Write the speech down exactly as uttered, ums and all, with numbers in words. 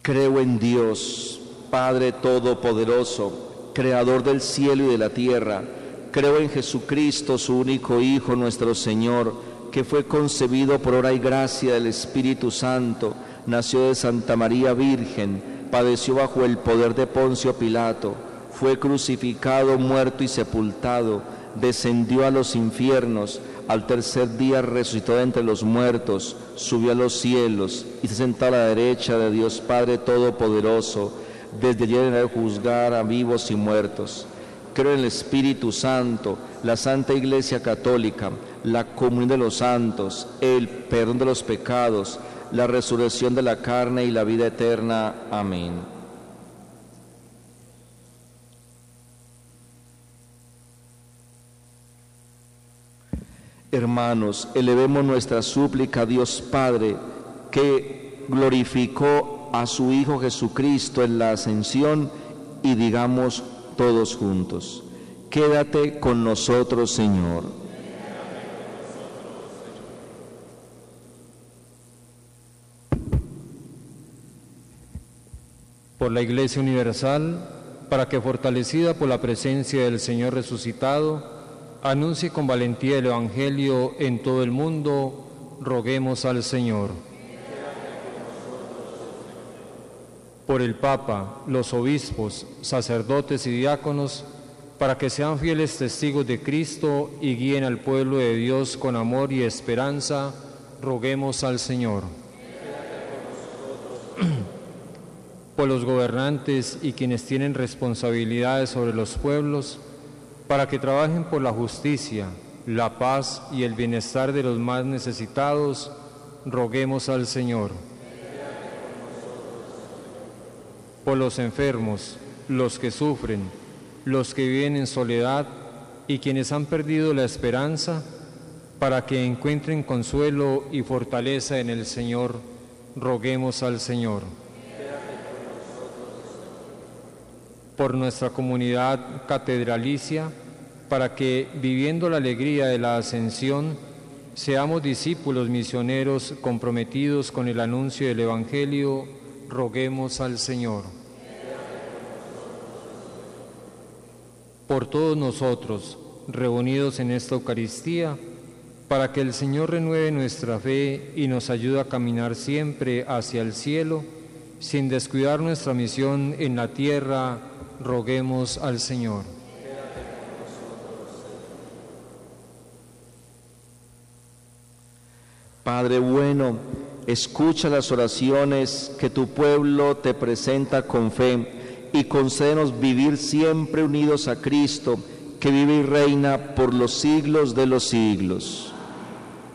Creo en Dios, Padre Todopoderoso, Creador del cielo y de la tierra. Creo en Jesucristo, su único Hijo, nuestro Señor, que fue concebido por obra y gracia del Espíritu Santo, nació de Santa María Virgen, padeció bajo el poder de Poncio Pilato, fue crucificado, muerto y sepultado, descendió a los infiernos, al tercer día resucitó de entre los muertos, subió a los cielos y se sentó a la derecha de Dios Padre Todopoderoso, desde allí vendrá a juzgar a vivos y muertos. Creo en el Espíritu Santo, la Santa Iglesia Católica, la comunión de los santos, el perdón de los pecados, la resurrección de la carne y la vida eterna. Amén. Hermanos, elevemos nuestra súplica a Dios Padre, que glorificó a su Hijo Jesucristo en la ascensión, y digamos todos juntos: quédate con nosotros, Señor. Por la Iglesia Universal, para que, fortalecida por la presencia del Señor resucitado, anuncie con valentía el Evangelio en todo el mundo, roguemos al Señor. Por el Papa, los obispos, sacerdotes y diáconos, para que sean fieles testigos de Cristo y guíen al pueblo de Dios con amor y esperanza, roguemos al Señor. Por los gobernantes y quienes tienen responsabilidades sobre los pueblos, para que trabajen por la justicia, la paz y el bienestar de los más necesitados, roguemos al Señor. Por los enfermos, los que sufren, los que viven en soledad y quienes han perdido la esperanza, para que encuentren consuelo y fortaleza en el Señor, roguemos al Señor. Por nuestra comunidad catedralicia, para que, viviendo la alegría de la ascensión, seamos discípulos misioneros comprometidos con el anuncio del Evangelio, roguemos al Señor. Por todos nosotros, reunidos en esta Eucaristía, para que el Señor renueve nuestra fe y nos ayude a caminar siempre hacia el cielo, sin descuidar nuestra misión en la tierra, roguemos al Señor. Padre bueno, escucha las oraciones que tu pueblo te presenta con fe y concédenos vivir siempre unidos a Cristo, que vive y reina por los siglos de los siglos.